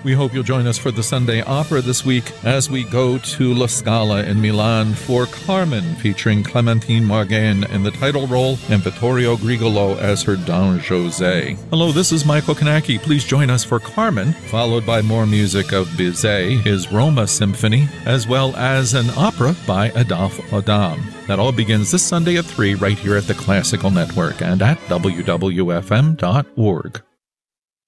We hope you'll join us for the Sunday Opera this week as we go to La Scala in Milan for Carmen, featuring Clementine Margain in the title role and Vittorio Grigolo as her Don José. Hello, this is Michael Kanaki. Please join us for Carmen, followed by more music of Bizet, his Roma Symphony, as well as an opera by Adolphe Adam. That all begins this Sunday at 3 right here at the Classical Network and at www.fm.org.